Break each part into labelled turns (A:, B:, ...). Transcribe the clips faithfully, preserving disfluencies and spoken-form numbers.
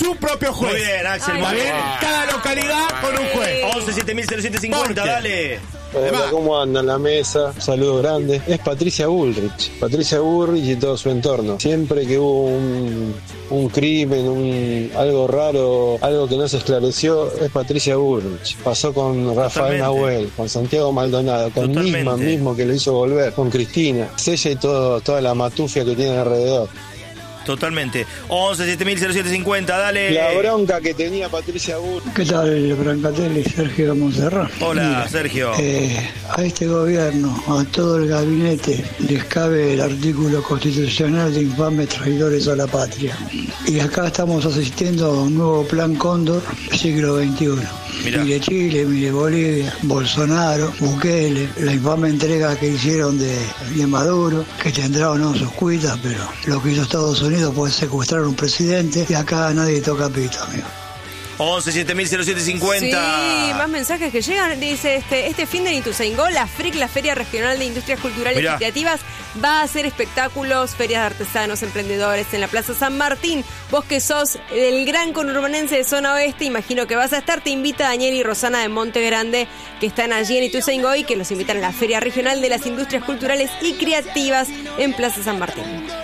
A: su propio juez.
B: Muy bien, Axel.
A: Muy bien, cada localidad con un juez.
B: once siete mil cero siete cincuenta, dale.
C: Hola, ¿cómo anda la mesa? Saludo grande. Es Patricia Bullrich. Patricia Bullrich y todo su entorno. Siempre que hubo un, un crimen, un algo raro, algo que no se esclareció, es Patricia Bullrich. Pasó con Rafael Nahuel, con Santiago Maldonado, con
B: Totalmente.
C: Nisman mismo que lo hizo volver, con Cristina. Es ella y todo, toda la matufia que tiene alrededor.
B: Totalmente. once siete mil cero siete cincuenta, dale.
C: La bronca que tenía Patricia Bullrich.
D: ¿Qué tal, Brancatelli? Sergio Monserrat.
B: Hola,
D: Mira,
B: Sergio.
D: Eh, a este gobierno, a todo el gabinete, les cabe el artículo constitucional de infames traidores a la patria. Y acá estamos asistiendo a un nuevo plan Cóndor, siglo veintiuno.
B: Mirá.
D: Mire Chile, mire Bolivia, Bolsonaro, Bukele, la infame entrega que hicieron de, de Maduro, que tendrá o no sus cuitas, pero lo que hizo Estados Unidos fue secuestrar a un presidente y acá nadie toca pito, amigo.
B: once siete mil cero siete cincuenta.
E: Sí, más mensajes que llegan. Dice, este este fin de Ituzaingó, la F R I C, la Feria Regional de Industrias Culturales
B: Mirá.
E: y Creativas, va a hacer espectáculos, ferias de artesanos, emprendedores en la Plaza San Martín. Vos que sos del gran conurbanense de zona oeste, imagino que vas a estar. Te invita Daniel y Rosana de Monte Grande, que están allí en Ituzaingó y que los invitan a la Feria Regional de las Industrias Culturales y Creativas en Plaza San Martín.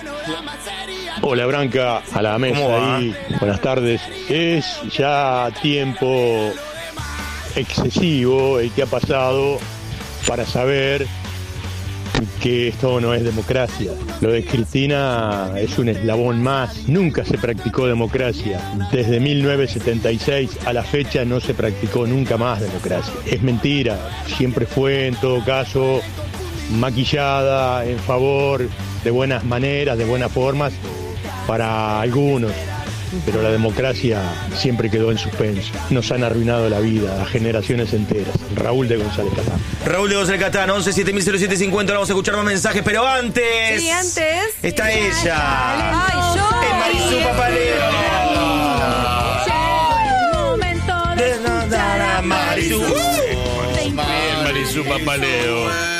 F: Hola Branca, a la mesa
B: ¿Cómo va?
F: ahí. Buenas tardes. Es ya tiempo excesivo el que ha pasado para saber que esto no es democracia. Lo de Cristina es un eslabón más. Nunca se practicó democracia. Desde mil novecientos setenta y seis a la fecha no se practicó nunca más democracia. Es mentira. Siempre fue, en todo caso, maquillada en favor de buenas maneras, de buenas formas para algunos, pero la democracia siempre quedó en suspenso. Nos han arruinado la vida a generaciones enteras. Raúl de González Catán.
B: Raúl de González Catán, once siete mil cero siete cincuenta. Vamos a escuchar más mensajes, pero antes.
E: Sí, antes.
B: Está ella.
E: Ay, yo.
B: Es Marisú Papaleo. De nada, Marisú.
G: Marisú Papaleo.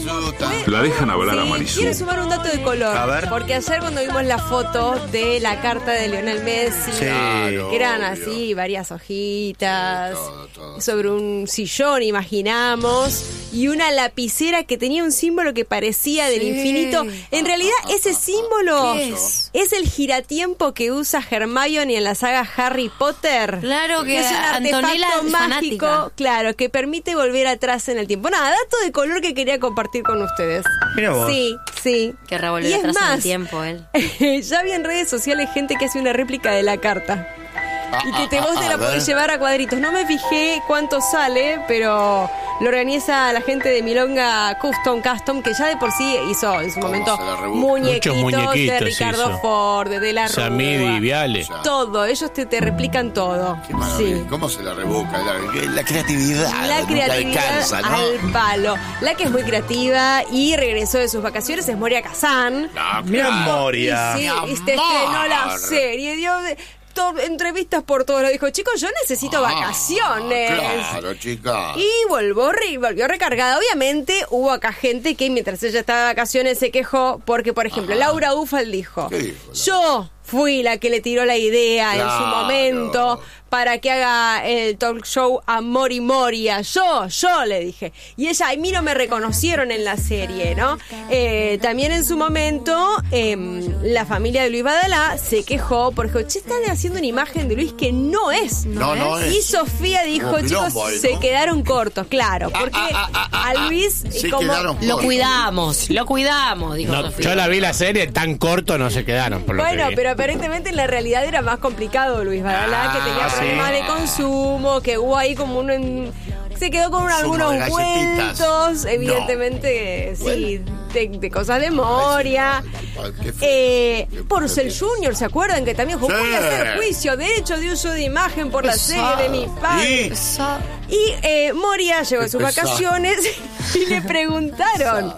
H: La dejan hablar
E: Sí,
H: a Marisú.
E: quiero sumar un dato de color.
B: A ver.
E: Porque ayer cuando vimos la foto de la carta de Lionel Messi,
B: Sí.
E: que eran así, varias hojitas,
G: Todo, todo.
E: sobre un sillón, imaginamos, y una lapicera que tenía un símbolo que parecía del infinito. En realidad, ese símbolo
I: ¿Qué
E: es?
I: es?
E: el giratiempo que usa Hermione en la saga Harry Potter.
I: Claro que
E: es un
I: Antonella
E: artefacto
I: es
E: mágico,
I: fanática.
E: claro, que permite volver atrás en el tiempo. Nada, dato de color que quería compartir con ustedes.
B: Mira vos.
E: Sí, sí.
I: Que revolvió
E: Y es
I: atrás en
E: más,
I: el tiempo él.
E: ya vi en redes sociales gente que hace una réplica de la carta. Y que te,
G: ah,
E: vos te
G: ah,
E: la
G: a
E: podés
G: ver.
E: llevar a cuadritos. No me fijé cuánto sale, pero lo organiza la gente de Milonga Custom Custom, que ya de por sí hizo en su
G: ¿Cómo
E: momento
G: se la rebusca?
E: muñequitos,
G: Muchos muñequitos
E: de Ricardo
G: hizo.
E: Ford, de La
G: Samidi
E: Rúa.
G: y Viale.
E: Todo, ellos te, te replican todo.
G: Qué maravilla.
E: Sí.
G: ¿Cómo se la rebusca? La, la creatividad.
E: La
G: nunca
E: creatividad
G: alcanza, ¿no?
E: al palo. La que es muy creativa y regresó de sus vacaciones es Moria Kazan.
G: No,
B: Mira
G: claro.
B: Moria.
E: Sí,
G: Mi
E: y se estrenó la
G: amor.
E: serie, dio de- to- entrevistas por todos lados. Dijo, chicos, yo necesito
G: Ah,
E: vacaciones.
G: Claro, chica.
E: Y volvió, re- volvió recargada. Obviamente hubo acá gente que mientras ella estaba de vacaciones se quejó porque, por ejemplo,
G: Ajá.
E: Laura Ufal dijo,
G: ¿Qué dijo, Laura?
E: yo fui la que le tiró la idea en su
G: Claro.
E: momento para que haga el talk show a Mori Moria. Yo, yo le dije. Y ella, a mí no me reconocieron en la serie, ¿no? Eh, también en su momento, eh, la familia de Luis Badalá se quejó porque dijo, che, están haciendo una imagen de Luis que no es.
G: No, no es.
E: Y Sofía dijo,
G: Como
E: chicos,
G: quilombo ahí,
E: se
G: ¿no?
E: quedaron cortos, claro. Porque
G: Ah, ah, ah, ah,
E: a Luis,
G: ah, se
E: como...
G: quedaron
I: Lo
G: cortos.
I: cuidamos, lo cuidamos, dijo
A: No,
I: Sofía.
A: yo la vi la serie, tan corto no se quedaron, por lo
E: Bueno,
A: que vi.
E: pero aparentemente en la realidad era más complicado Luis Badalá,
G: Ah,
E: que tenía
G: sí.
E: problemas de consumo, que hubo ahí como uno en... se quedó con
G: Consumo
E: algunos
G: de galletitas.
E: vueltos,
G: No.
E: evidentemente, sí, de, de cosas de Moria.
G: Ay, qué feo.
E: Eh,
G: Qué
E: Porcel
G: feo.
E: Junior, ¿se acuerdan? Que también dijo,
G: Sí.
E: voy a hacer juicio, derecho de uso de imagen por la
G: Pesado.
E: serie de mi padre.
G: Sí.
E: Y eh, Moria llegó
G: Qué
E: de sus
G: pesado.
E: vacaciones y le preguntaron,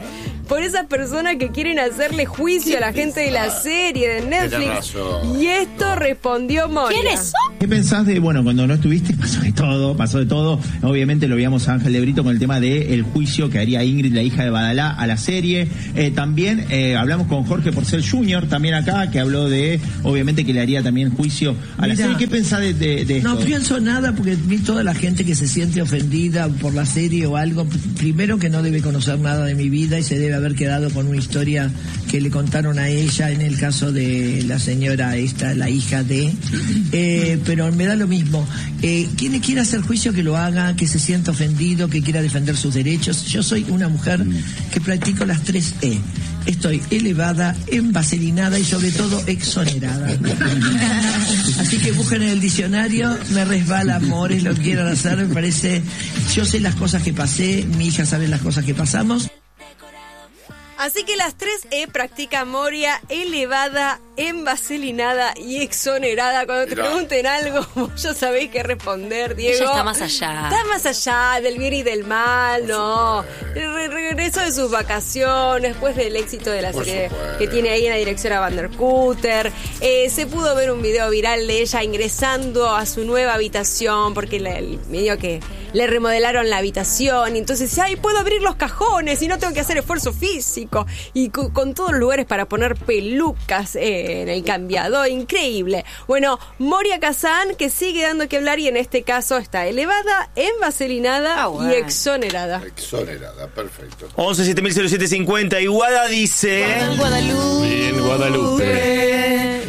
E: por esas personas que quieren hacerle juicio a la gente de la serie de Netflix. Y esto respondió Moria.
I: ¿Quién es?
J: ¿Qué pensás de, bueno, cuando no estuviste, pasó de todo, pasó de todo? Obviamente lo veíamos a Ángel de Brito con el tema del juicio que haría Ingrid, la hija de Badalá, a la serie. Eh, también eh, hablamos con Jorge Porcel junior, también acá, que habló de, obviamente, que le haría también juicio a la
K: Mira,
J: serie. ¿Qué pensás de, de, de esto?
K: No pienso nada porque vi toda la gente que se siente ofendida por la serie o algo. Primero que no debe conocer nada de mi vida y se debe haber quedado con una historia que le contaron a ella en el caso de la señora esta, la hija de... Eh, pero me da lo mismo. Eh, quien quiera hacer juicio que lo haga, que se sienta ofendido, que quiera defender sus derechos. Yo soy una mujer que practico las tres E. Estoy elevada, envaselinada y sobre todo exonerada. Así que busquen en el diccionario, me resbala amores, lo que quieran hacer, me parece... Yo sé las cosas que pasé, mi hija sabe las cosas que pasamos.
E: Así que las tres E practica Moria, elevada, envaselinada y exonerada. Cuando te
G: Mirá.
E: pregunten algo, vos ya sabéis qué responder, Diego.
I: Ella está más allá.
E: Está más allá del bien y del mal, no. El re- regreso de sus vacaciones, después del éxito de la
G: Por
E: serie
G: supuesto.
E: que tiene ahí en la dirección a Van der Kutter. Eh, se pudo ver un video viral de ella ingresando a su nueva habitación, porque le, el- medio que le remodelaron la habitación. Y entonces dice, ay, puedo abrir los cajones y no tengo que hacer esfuerzo físico. Y cu- con todos los lugares para poner pelucas eh, en el cambiador, increíble. Bueno, Moria Kazan, que sigue dando que hablar y en este caso está elevada, envaselinada
I: Ah, bueno.
E: y exonerada.
G: Exonerada, perfecto.
B: once siete mil siete cincuenta. Y Guada dice...
I: Guadalupe.
A: Bien, Guadalupe.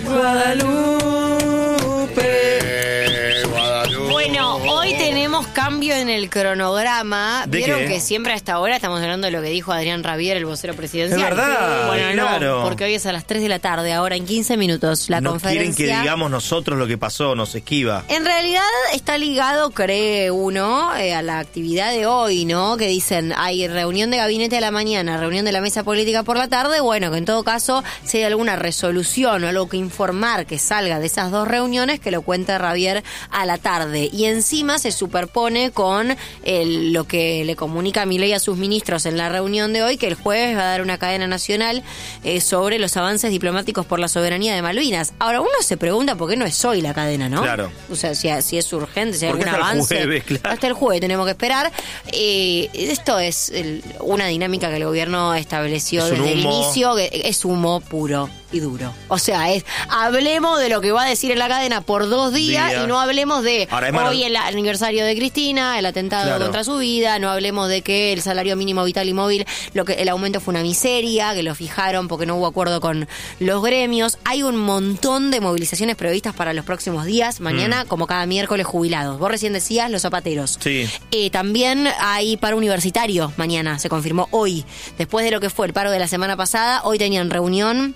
G: Eh, Guadalupe.
I: Bueno, hoy tenemos cambio en el cronograma.
B: ¿De
I: Vieron
B: qué?
I: que siempre a esta hora estamos hablando de lo que dijo Adrián Rabier, el vocero presidencial.
B: Es verdad,
I: Bueno,
B: claro.
I: no, porque hoy es a las tres de la tarde, ahora en quince minutos, la
B: no
I: conferencia.
B: quieren que digamos nosotros lo que pasó, nos esquiva.
I: En realidad está ligado, cree uno, eh, a la actividad de hoy, ¿no? Que dicen, hay reunión de gabinete a la mañana, reunión de la mesa política por la tarde. Bueno, que en todo caso, si hay alguna resolución o algo que informar que salga de esas dos reuniones, que lo cuente Rabier a la tarde. Y encima se superpone con el, lo que le comunica Milei a sus ministros en la reunión de hoy, que el jueves va a dar una cadena nacional eh, sobre los avances diplomáticos por la soberanía de Malvinas. Ahora, uno se pregunta por qué no es hoy la cadena, ¿no?
B: Claro.
I: O sea, si, si es urgente, si hay
B: Porque
I: algún
B: hasta el
I: avance.
B: jueves, claro.
I: Hasta el jueves tenemos que esperar. Eh, esto es el- una dinámica que el gobierno estableció
B: Es un
I: desde el
B: humo.
I: inicio, que es humo puro y duro. O sea, es hablemos de lo que va a decir en la cadena por dos días
B: Días.
I: y no hablemos de
B: Ahora, es mano-
I: hoy el aniversario de Cristina, el atentado
B: Claro.
I: contra su vida, no hablemos de que el salario mínimo vital y móvil, lo que el aumento fue una miseria, que lo fijaron porque no hubo acuerdo con los gremios. Hay un montón de movilizaciones previstas para los próximos días. Mañana,
B: Mm.
I: como cada miércoles, jubilados. Vos recién decías los zapateros.
B: Sí.
I: Eh, también hay paro universitario mañana, se confirmó hoy. Después de lo que fue el paro de la semana pasada, hoy tenían reunión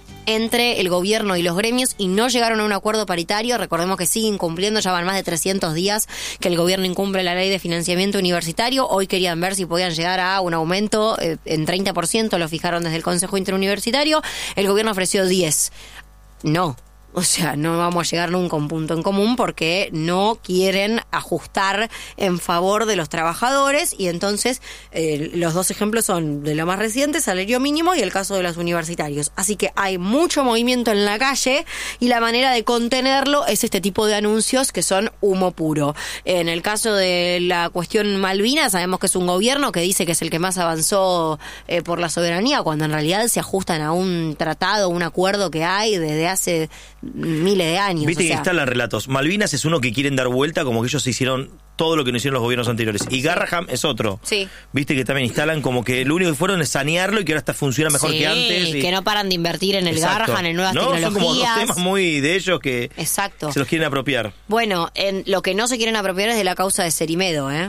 I: entre el gobierno y los gremios y no llegaron a un acuerdo paritario. Recordemos que siguen cumpliendo, ya van más de trescientos días que el gobierno incumple la ley de financiamiento universitario. Hoy querían ver si podían llegar a un aumento eh, en treinta por ciento, lo fijaron desde el Consejo Interuniversitario. El gobierno ofreció diez. No. O sea, no vamos a llegar nunca a un punto en común porque no quieren ajustar en favor de los trabajadores y entonces eh, los dos ejemplos son de lo más reciente, salario mínimo y el caso de los universitarios. Así que hay mucho movimiento en la calle y la manera de contenerlo es este tipo de anuncios que son humo puro. En el caso de la cuestión Malvinas, sabemos que es un gobierno que dice que es el que más avanzó eh, por la soberanía, cuando en realidad se ajustan a un tratado, un acuerdo que hay desde hace miles de años.
B: Viste
I: o
B: que
I: sea,
B: instalan relatos. Malvinas es uno que quieren dar vuelta como que ellos hicieron todo lo que no hicieron los gobiernos anteriores. Y Garraham es otro.
I: Sí.
B: Viste que también instalan como que lo único que fueron es sanearlo y que ahora hasta funciona mejor
I: sí,
B: que antes. Y...
I: que no paran de invertir en el
B: Exacto.
I: Garrahan, en nuevas
B: no,
I: tecnologías.
B: son como dos temas muy de ellos que
I: Exacto.
B: se los quieren apropiar.
I: Bueno, en lo que no se quieren apropiar es de la causa de Cerimedo, ¿eh?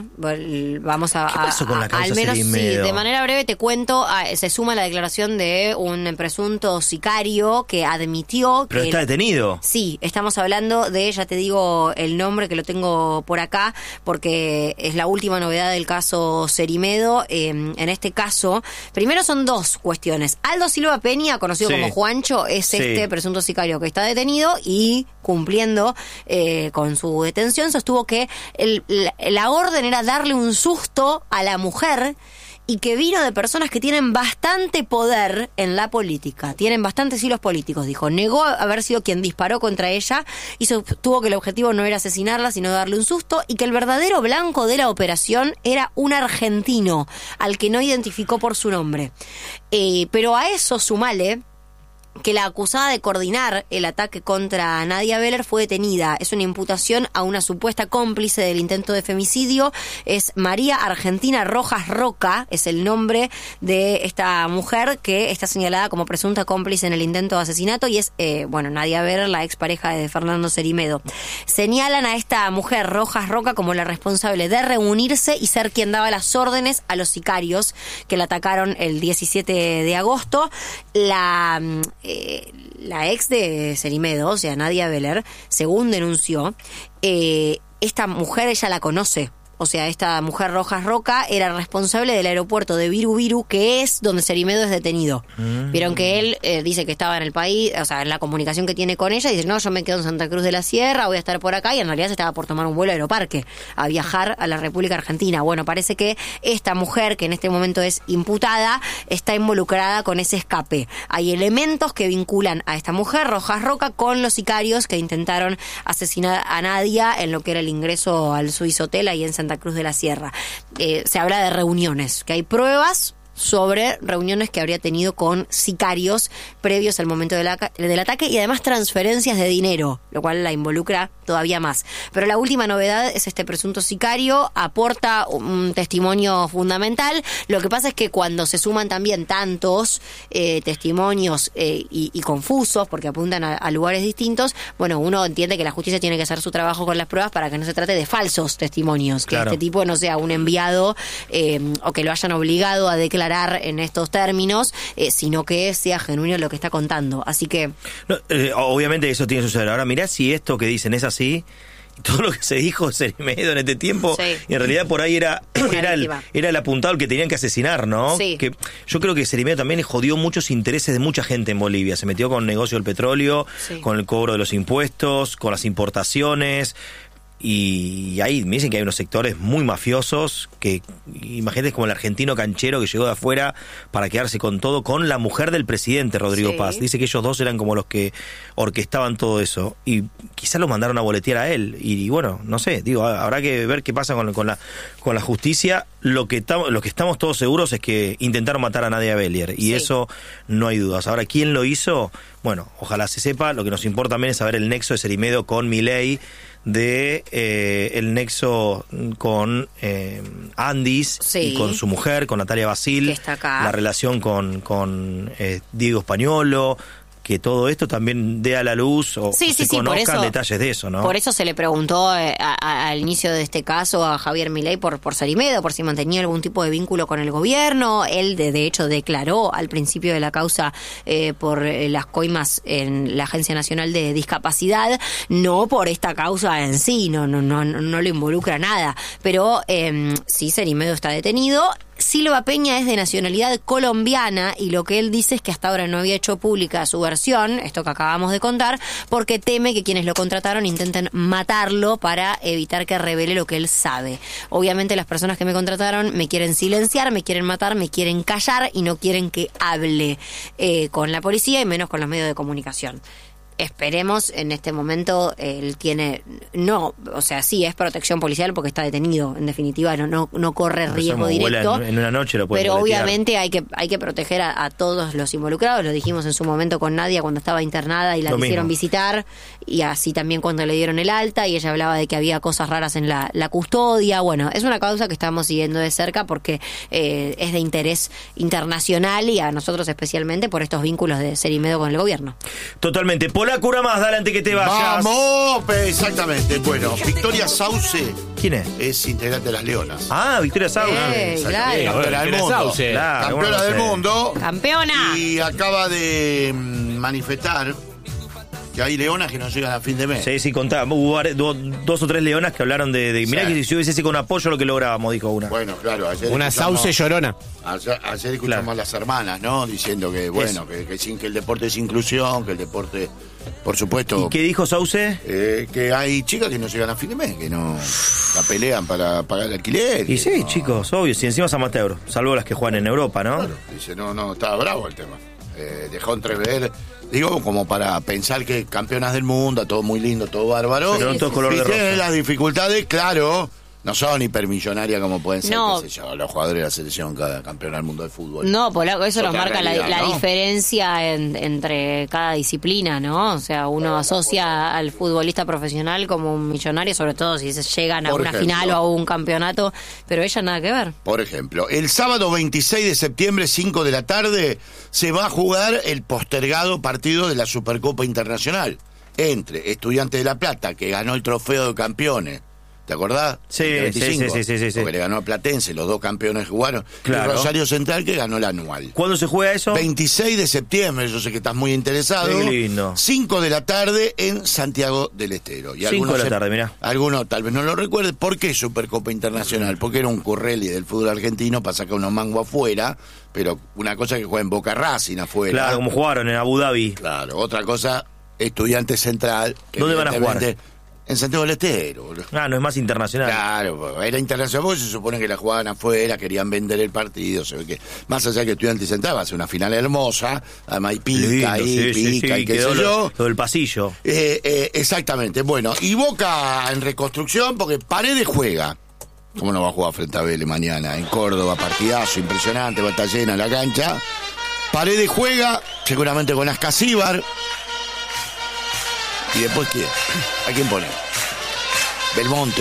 I: Vamos a...
B: ¿Qué pasó con la
I: a-
B: causa
I: al menos,
B: Cerimedo?
I: Sí, de manera breve te cuento, ah, se suma la declaración de un presunto sicario que admitió
B: Pero
I: que...
B: está detenido.
I: Sí, estamos hablando de, ya te digo el nombre que lo tengo por acá, porque es la última novedad del caso Cerimedo. Eh, en este caso, primero son dos cuestiones. Aldo Silva Peña, conocido
B: Sí.
I: como Juancho, es
B: Sí.
I: este presunto sicario que está detenido y cumpliendo eh, con su detención, sostuvo que el- la, la orden era darle un susto a la mujer y que vino de personas que tienen bastante poder en la política, tienen bastantes hilos políticos, dijo. Negó haber sido quien disparó contra ella y sostuvo que el objetivo no era asesinarla, sino darle un susto, y que el verdadero blanco de la operación era un argentino, al que no identificó por su nombre. Eh, pero a eso sumale que la acusada de coordinar el ataque contra Nadia Beller fue detenida. Es una imputación a una supuesta cómplice del intento de femicidio. Es María Argentina Rojas Roca, es el nombre de esta mujer que está señalada como presunta cómplice en el intento de asesinato, y es, eh, bueno, Nadia Beller, la expareja de Fernando Cerimedo. Señalan a esta mujer, Rojas Roca, como la responsable de reunirse y ser quien daba las órdenes a los sicarios que la atacaron el diecisiete de agosto. La... Eh, la ex de Cerimedo, o sea, Nadia Beller, según denunció, eh, esta mujer ella la conoce. O sea, esta mujer Rojas Roca era responsable del aeropuerto de Viru Viru, que es donde Cerimedo es detenido. Mm. Vieron que él eh, dice que estaba en el país, o sea, en la comunicación que tiene con ella, dice, no, yo me quedo en Santa Cruz de la Sierra, voy a estar por acá, y en realidad se estaba por tomar un vuelo a Aeroparque, a viajar a la República Argentina. Bueno, parece que esta mujer, que en este momento es imputada, está involucrada con ese escape. Hay elementos que vinculan a esta mujer, Rojas Roca, con los sicarios que intentaron asesinar a Nadia en lo que era el ingreso al Swiss Hotel ahí en Santa Cruz de la Sierra. Eh, se habla de reuniones, que hay pruebas sobre reuniones que habría tenido con sicarios previos al momento de la, del ataque, y además transferencias de dinero, lo cual la involucra todavía más. Pero la última novedad es este presunto sicario, aporta un testimonio fundamental. Lo que pasa es que cuando se suman también tantos eh, testimonios eh, y, y confusos, porque apuntan a, a lugares distintos, bueno, uno entiende que la justicia tiene que hacer su trabajo con las pruebas para que no se trate de falsos testimonios, que claro, este tipo no sea un enviado eh, o que lo hayan obligado a declarar en estos términos, eh, sino que sea genuino lo que está contando. Así que...
B: No, eh, obviamente eso tiene que suceder. Ahora mirá si esto que dicen es así, todo lo que se dijo Cerimedo en este tiempo, sí, y en realidad por ahí era era el, era el apuntado al que tenían que asesinar, ¿no?
I: Sí.
B: Que yo creo que Cerimedo también jodió muchos intereses de mucha gente en Bolivia. Se metió con el negocio del petróleo, sí, con el cobro de los impuestos, con las importaciones. Y ahí me dicen que hay unos sectores muy mafiosos, que imagínate, como el argentino canchero que llegó de afuera para quedarse con todo, con la mujer del presidente, Rodrigo sí. Paz. Dice que ellos dos eran como los que orquestaban todo eso, y quizás los mandaron a boletear a él. Y, y bueno, no sé, digo, habrá que ver qué pasa con, con la con la justicia. Lo que, tam, lo que estamos todos seguros es que intentaron matar a Nadia Beller, y sí, eso no hay dudas. Ahora, ¿quién lo hizo? Bueno, ojalá se sepa. Lo que nos importa también es saber el nexo de Cerimedo con Milei, de eh, el nexo con eh, Andis, sí, y con su mujer, con Natalia Basil,
I: que está acá, la
B: relación con, con eh, Diego Españolo, que todo esto también dé a la luz o,
I: sí,
B: o
I: sí,
B: se
I: sí,
B: conozcan
I: eso,
B: detalles de eso, ¿no?
I: Por eso se le preguntó eh, a, a, al inicio de este caso a Javier Milei por, por Cerimedo, por si mantenía algún tipo de vínculo con el gobierno. Él, de, de hecho, declaró al principio de la causa eh, por eh, las coimas en la Agencia Nacional de Discapacidad, no por esta causa en sí, no, no, no, no lo involucra nada. Pero eh, sí, Cerimedo está detenido. Silva Peña es de nacionalidad colombiana, y lo que él dice es que hasta ahora no había hecho pública su versión, esto que acabamos de contar, porque teme que quienes lo contrataron intenten matarlo para evitar que revele lo que él sabe. Obviamente las personas que me contrataron me quieren silenciar, me quieren matar, me quieren callar y no quieren que hable eh, con la policía y menos con los medios de comunicación. Esperemos, en este momento él tiene, no, o sea, sí es protección policial porque está detenido, en definitiva no no, no corre riesgo directo,
B: en, en una noche lo pueden
I: pero
B: boletear.
I: Obviamente hay que hay que proteger a, a todos los involucrados. Lo dijimos en su momento con Nadia cuando estaba internada y la lo quisieron mismo. visitar, y así también cuando le dieron el alta, y ella hablaba de que había cosas raras en la, la custodia. Bueno, es una causa que estamos siguiendo de cerca porque eh, es de interés internacional, y a nosotros especialmente por estos vínculos de Cerimedo con el gobierno.
B: Totalmente. La cura más, dale antes que te vayas.
G: ¡Vamos! Exactamente. Bueno, Victoria Sauce.
B: ¿Quién es?
G: Es integrante de las Leonas.
B: Ah, Victoria Sauce.
I: Eh, claro.
G: Campeona del mundo.
B: Sauce. Claro,
G: Campeona
B: bueno,
G: del
B: no sé.
G: mundo.
I: ¡Campeona!
G: Y acaba de manifestar Que hay leonas que no llegan a fin de mes.
B: Sí, sí, contá. Hubo do, dos o tres leonas que hablaron de... de mirá sí. que si yo hubiese con apoyo lo que lográbamos, dijo una.
G: Bueno, claro. Ayer
A: una sauce llorona.
G: Ayer, ayer escuchamos claro. a las hermanas, ¿no? Diciendo que, bueno, que, que, sin, que el deporte es inclusión, que el deporte, por supuesto...
B: ¿Y qué dijo Sauce?
G: Eh, que hay chicas que no llegan a fin de mes, que no la pelean para pagar el alquiler.
B: Y sí,
G: no.
B: chicos, obvio. Si encima es amateur, salvo las que juegan en Europa, ¿no?
G: Claro. Dice, no, no, estaba bravo el tema. Eh, dejó entrever... Digo, como para pensar que campeonas del mundo, todo muy lindo, todo bárbaro.
B: Pero no todo color de rosa.
G: Tienen las dificultades, claro, no son hipermillonarias como pueden ser,
I: no.
G: qué sé yo, los jugadores de la selección, cada campeona del mundo de fútbol.
I: No, Polaco, eso
G: es
I: nos marca realidad, la, la ¿no? diferencia en, entre cada disciplina, ¿no? O sea, uno asocia al futbolista profesional como un millonario, sobre todo si llegan a Por una ejemplo, final o a un campeonato, pero ella nada que ver.
G: Por ejemplo, el sábado veintiséis de septiembre, cinco de la tarde, se va a jugar el postergado partido de la Supercopa Internacional entre Estudiantes de La Plata, que ganó el trofeo de campeones. ¿Te acordás?
B: Sí, sí, sí, sí, sí, sí.
G: Porque le ganó a Platense, los dos campeones jugaron.
B: Claro.
G: Y Rosario Central, que ganó el anual.
B: ¿Cuándo se juega eso?
G: veintiséis de septiembre, yo sé que estás muy interesado.
B: Qué lindo.
G: cinco de la tarde en Santiago del Estero. Y
B: cinco de la tarde, mirá.
G: Algunos tal vez no lo recuerden. ¿Por qué Supercopa Internacional? Porque era un curreli del fútbol argentino para sacar unos mangos afuera, pero una cosa que juega en Boca Racing afuera.
B: Claro, como jugaron en Abu Dhabi.
G: Claro, otra cosa, Estudiante Central.
B: ¿Dónde van a jugar?
G: En Santiago del Estero.
B: Ah, no es más internacional.
G: Claro, era internacional porque se supone que la jugaban afuera, querían vender el partido, se ve que más allá que Estudiantes Central va a ser una final hermosa, además y pica
B: Lindo,
G: ahí,
B: sí,
G: pica
B: sí, sí,
G: y qué sé
B: lo,
G: yo.
B: Todo el pasillo.
G: Eh, eh, exactamente, bueno, y Boca en reconstrucción porque Paredes juega. ¿Cómo no va a jugar frente a Vélez mañana? En Córdoba, partidazo impresionante, va a estar llena la cancha. Paredes juega, seguramente con Ascasíbar. ¿Y después quién? ¿A quién pone? Belmonte.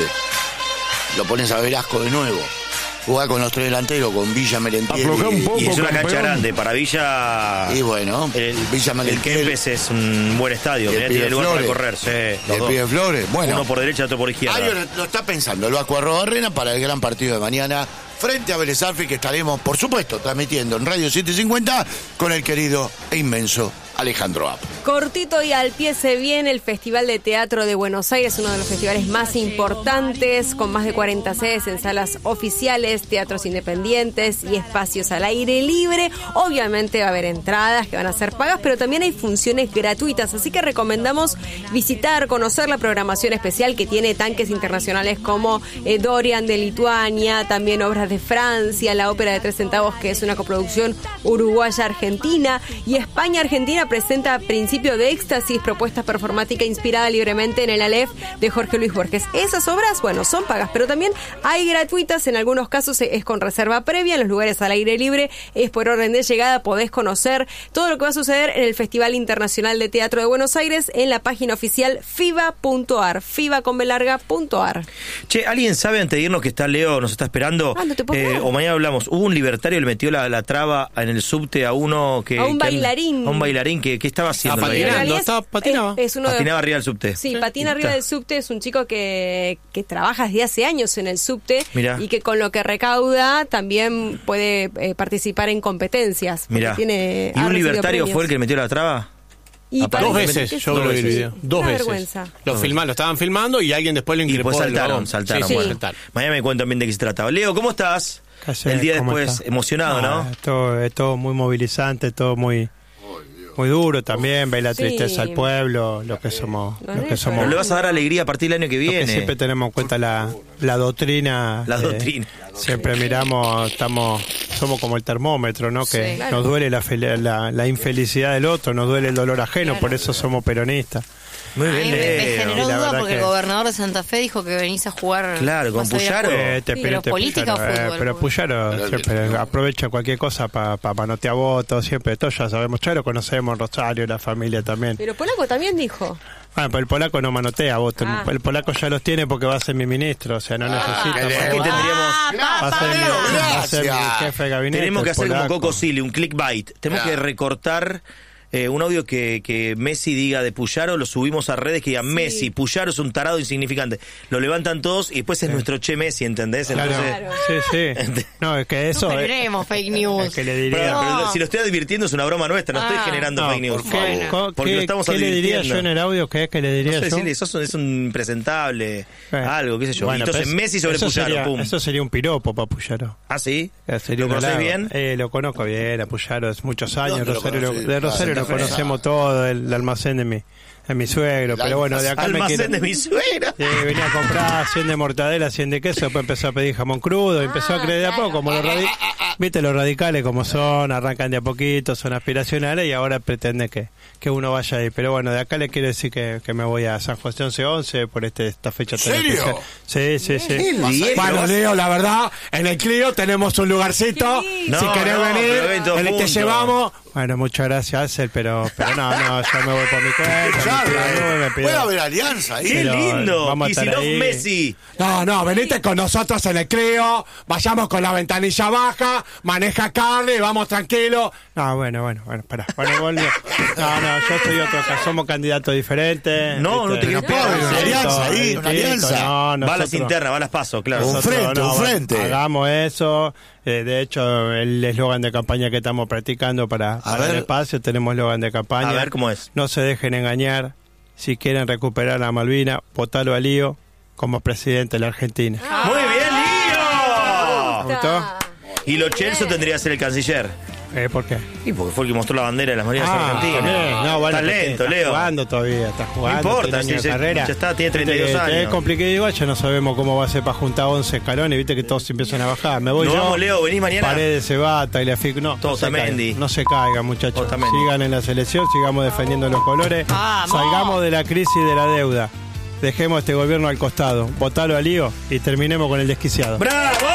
G: Lo pones a Velasco de nuevo. Jugá con los tres delanteros, con Villa, Merentiel
B: y, y es una cancha grande. Para Villa...
G: Y bueno,
B: el,
G: Villa
B: Merentiel... El Kempes es un buen estadio. Mirá, tiene lugar para correr. Sí,
G: el Pío Flores. Bueno,
B: uno por derecha, otro por izquierda.
G: Ahí lo está pensando el Vasco Arrobarrena para el gran partido de mañana frente a Vélez Sarsfield, que estaremos, por supuesto, transmitiendo en Radio setecientos cincuenta con el querido e inmenso Alejandro App.
E: Cortito y al pie se viene el Festival de Teatro de Buenos Aires, uno de los festivales más importantes, con más de cuarenta sedes en salas oficiales, teatros independientes y espacios al aire libre. Obviamente va a haber entradas que van a ser pagas, pero también hay funciones gratuitas, así que recomendamos visitar, conocer la programación especial que tiene tanques internacionales como eh, Dorian de Lituania, también obras de Francia, la ópera de tres centavos, que es una coproducción uruguaya-argentina, y España-Argentina presenta Principio de Éxtasis, propuesta performática inspirada libremente en el Aleph de Jorge Luis Borges. Esas obras, bueno, son pagas, pero también hay gratuitas, en algunos casos es con reserva previa, en los lugares al aire libre es por orden de llegada, podés conocer todo lo que va a suceder en el Festival Internacional de Teatro de Buenos Aires en la página oficial fiba punto ar, fiba con b larga punto ar.
B: Che, ¿alguien sabe antes de irnos que está Leo, nos está esperando?
E: Ah, no te puedo
B: eh, o mañana hablamos, hubo un libertario que le metió la, la traba en el subte a uno que...
E: A un
B: que,
E: bailarín.
B: A un bailarín que, que estaba haciendo.
A: Estaba patinando, estaba patinaba.
E: Es, es uno
B: Patinaba
E: de,
B: arriba del subte.
E: Sí, patina arriba del subte, es un chico que, que trabaja desde hace años en el subte.
B: Mirá.
E: Y que con lo que recauda también puede eh, participar en competencias.
B: Mirá.
E: Tiene,
B: ¿Y un libertario
E: premios.
B: fue el que le metió la traba?
E: Y
A: dos veces, yo lo vi el video. Dos
E: Una
A: veces.
E: vergüenza.
A: Lo filmaron, lo estaban filmando y alguien después lo
B: Y
A: increpó.
B: después saltaron,
A: del
B: saltaron.
A: Sí, sí.
B: Bueno.
A: saltaron.
B: Mañana me cuentan bien de qué se trataba. Leo, ¿cómo estás?
L: Cállate,
B: el día
L: ¿cómo
B: después,
L: está?
B: emocionado, ¿no?
L: Ah, es, todo, es todo muy movilizante, todo muy muy duro también, ve la tristeza
E: Sí.
L: al pueblo, los que somos,
E: No,
L: los
E: no,
L: que somos.
B: Pero le vas a dar alegría a partir del año que
L: los que
B: viene.
L: siempre tenemos en cuenta la, la doctrina.
B: La
L: eh,
B: doctrina.
L: Siempre miramos, estamos, somos como el termómetro, ¿no? Que
E: Sí, claro.
L: nos duele la, fel- la, la infelicidad del otro, nos duele el dolor ajeno,
I: Claro.
L: por eso somos peronistas.
B: Muy
I: A mí
B: bien,
I: me, me
B: Leo.
I: generó
L: Y la
I: duda
L: verdad
I: porque
L: que-
I: el gobernador de Santa Fe dijo que venís a jugar.
B: Claro, con
I: vas a ir a
B: Puyaro.
I: jugar.
L: Eh, te-
I: Sí,
L: pero
I: pero
L: te-
I: política o
L: Puyaro, eh,
I: fútbol.
L: pero Puyaro
G: Pero
L: siempre
G: que-
L: aprovecha cualquier cosa para pa, manotear votos, siempre, todos ya sabemos, ya lo conocemos, Rosario, la familia también.
E: Pero Polaco también dijo.
L: Bueno, pero el polaco no manotea votos,
E: Ah.
L: el polaco ya los tiene porque va a ser mi ministro, o sea, no necesita.
G: qué
L: más
G: bien.
B: Aquí
L: votos.
B: tendríamos,
L: Va a ser mi-
G: Leo,
L: va a ser mi
G: gracias.
L: jefe de gabinete.
B: tenemos que
L: el
B: hacer como
L: polaco.
B: Coco Silly, un clickbait. Tenemos
G: Claro.
B: que recortar eh, un audio que, que Messi diga de Puyaro, lo subimos a redes que diga sí. Messi, Puyaro es un tarado insignificante. Lo levantan todos y después es sí. nuestro Che Messi, ¿entendés? Entonces,
L: claro. Sí, sí. No, es que eso...
I: No queremos fake news.
L: Es que le diría...
B: Pero, pero, si lo estoy advirtiendo es una broma nuestra, no ah. estoy generando
L: no,
B: fake news.
L: ¿Por qué?
B: Porque
L: ¿Qué,
B: lo estamos
L: ¿qué
B: advirtiendo.
L: le diría yo en el audio? ¿Qué es que le diría
B: no sé,
L: yo?
B: Decirle, sos, es un impresentable, eh. algo, qué sé yo.
L: Bueno,
B: entonces Messi sobre
L: eso
B: Puyaro,
L: sería,
B: pum.
L: Eso sería un piropo para Puyaro.
B: ¿Ah, sí?
L: Sería
B: ¿Lo conocés bien?
L: Eh, lo conozco bien, a Puyaro, es muchos años. Rosario, lo
G: conocí?
L: de Rosario
G: ah,
L: lo conocemos todo, el, el almacén de mi, de mi suegro.
G: El
L: pero bueno, de acá
B: almacén
L: me quiero,
B: de mi suegro.
L: Sí, venía a comprar cien de mortadela, cien de queso, después empezó a pedir jamón crudo, y empezó
I: Ah,
L: a creer de a
I: claro.
L: poco, como los radi- viste los radicales como son, arrancan de a poquito, son aspiracionales y ahora pretende que, que uno vaya ahí. Pero bueno, de acá le quiero decir que, que me voy a San José once once por este, esta fecha tan
G: ¿Serio?
L: especial. Sí, sí, sí.
G: Qué bien.
A: Bueno, Leo, la verdad, en el Clio tenemos un lugarcito.
B: No,
A: si querés
B: no,
A: venir,
B: pero ven todos
A: en el que
B: juntos.
A: llevamos.
L: Bueno, muchas gracias, Axel, pero, pero no, no, yo me voy por mi cuenta.
G: Ya,
L: me pido
G: eh.
L: luz, me pido-
G: Puede haber alianza ahí.
B: ¡Qué
L: Pero,
B: lindo!
L: vamos a
B: Y si
L: estar
B: no,
L: ahí.
B: Messi.
A: No, no, venite con nosotros en el Clio, vayamos con la ventanilla baja, maneja Carly, vamos tranquilo.
L: No, bueno, bueno, bueno, espera. Bueno, volvió. No, no, yo soy otro acá, somos candidatos diferentes.
B: No, no te querés
G: pegar. Una alianza ahí, una alianza.
L: No,
B: Va a las
L: nosotros-
B: internas, va a las pasos, claro.
G: Un
L: nosotros
G: frente, un
L: va-
G: frente.
L: Hagamos eso. Eh, de hecho, el eslogan de campaña que estamos practicando para, para
G: ver.
L: el espacio, tenemos eslogan de campaña.
B: A ver cómo es.
L: No se dejen engañar. Si quieren recuperar la Malvina, votalo a Lío como presidente de la Argentina.
B: ¡Muy bien, Lío!
L: ¿Me gustó?
B: Y Lo Celso tendría que ser el canciller.
L: Eh, ¿Por qué?
B: Y porque fue el que mostró la bandera de las Malvinas
L: Ah,
B: Argentinas.
L: también. No, bueno,
B: está
L: porque
B: lento,
L: está
B: Leo.
L: jugando todavía, está jugando.
B: No importa,
L: tiene años
B: sí,
L: de
B: sí,
L: carrera.
B: ya está, tiene
L: Viste
B: treinta y dos
L: que- que
B: años.
L: Es complicado igual, ya no sabemos cómo va a ser para juntar once escalones, viste que todos empiezan a bajar. Me voy
B: Nos
L: yo.
B: vamos, Leo, venís mañana.
L: Paredes se va, Tagliafico, no.
B: Todo
L: no se
B: Otamendi.
L: caigan, no se caigan, muchachos.
B: Otamendi.
L: Sigan en la selección, sigamos defendiendo los colores.
I: ¡Vamos!
L: Salgamos de la crisis de la deuda. Dejemos este gobierno al costado. Votalo a Lío y terminemos con el desquiciado.
B: ¡Bravo!